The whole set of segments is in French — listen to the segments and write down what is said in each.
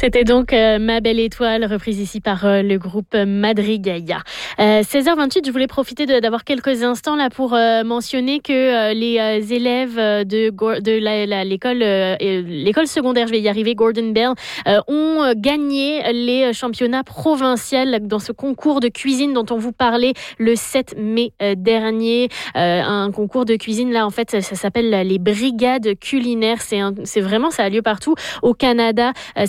C'était donc Ma Belle Étoile, reprise ici par le groupe Madrigaya. 16h28, je voulais profiter d'avoir quelques instants là pour mentionner que les élèves de l'école secondaire, je vais y arriver, Gordon Bell, ont gagné les championnats provinciaux dans ce concours de cuisine dont on vous parlait le 7 mai dernier. Un concours de cuisine, là, en fait, ça s'appelle les brigades culinaires. C'est vraiment, ça a lieu partout au Canada.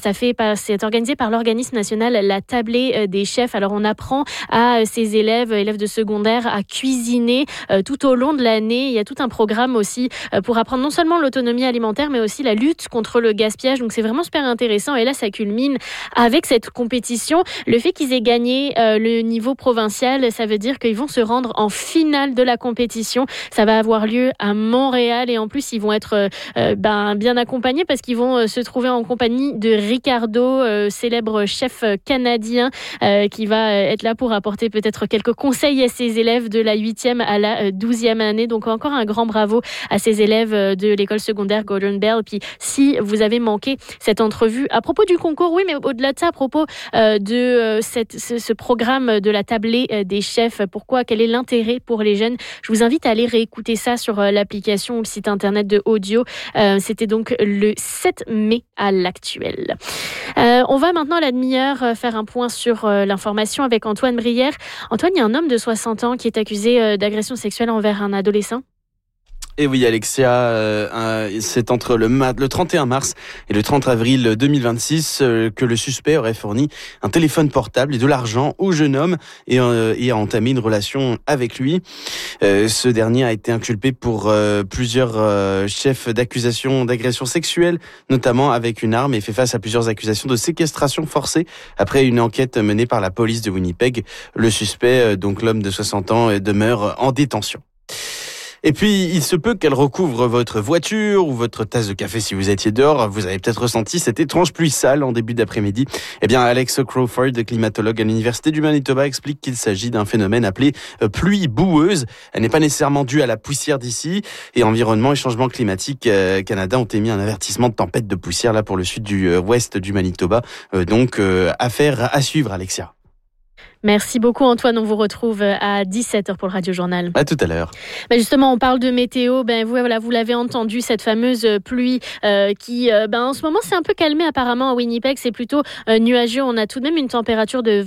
C'est organisé par l'organisme national La Tablée des chefs. Alors, on apprend à ces élèves de secondaire à cuisiner tout au long de l'année. Il y a tout un programme aussi pour apprendre non seulement l'autonomie alimentaire, mais aussi la lutte contre le gaspillage. Donc, c'est vraiment super intéressant. Et là, ça culmine avec cette compétition. Le fait qu'ils aient gagné le niveau provincial, ça veut dire qu'ils vont se rendre en finale de la compétition. Ça va avoir lieu à Montréal et en plus, ils vont être bien accompagnés parce qu'ils vont se trouver en compagnie de Ricardo, célèbre chef canadien qui va être là pour apporter peut-être quelques conseils à ses élèves de la 8e à la 12e année. Donc encore un grand bravo à ces élèves de l'école secondaire Gordon Bell. Puis si vous avez manqué cette entrevue à propos du concours, oui, mais au-delà de ça, à propos de ce programme de la tablée des chefs, quel est l'intérêt pour les jeunes, je vous invite à aller réécouter ça sur l'application ou le site internet de Audio. C'était donc le 7 mai à l'actuel. On va maintenant à la demi-heure faire un point sur l'information avec Antoine Brière. Antoine, il y a un homme de 60 ans qui est accusé d'agression sexuelle envers un adolescent. Et oui, Alexia, c'est entre le 31 mars et le 30 avril 2026 que le suspect aurait fourni un téléphone portable et de l'argent au jeune homme et a entamé une relation avec lui. Ce dernier a été inculpé pour plusieurs chefs d'accusation d'agression sexuelle, notamment avec une arme, et fait face à plusieurs accusations de séquestration forcée après une enquête menée par la police de Winnipeg. Le suspect, donc l'homme de 60 ans, demeure en détention. Et puis, il se peut qu'elle recouvre votre voiture ou votre tasse de café si vous étiez dehors. Vous avez peut-être ressenti cette étrange pluie sale en début d'après-midi. Eh bien, Alex Crawford, climatologue à l'Université du Manitoba, explique qu'il s'agit d'un phénomène appelé pluie boueuse. Elle n'est pas nécessairement due à la poussière d'ici. Et Environnement et Changement climatique Canada ont émis un avertissement de tempête de poussière là pour le sud du ouest du Manitoba. Donc, affaire à suivre, Alexia. Merci beaucoup Antoine, on vous retrouve à 17h pour le Radio Journal. À tout à l'heure. Justement, on parle de météo. Vous l'avez entendu, cette fameuse pluie qui, en ce moment, c'est un peu calmé apparemment à Winnipeg. C'est plutôt nuageux. On a tout de même une température de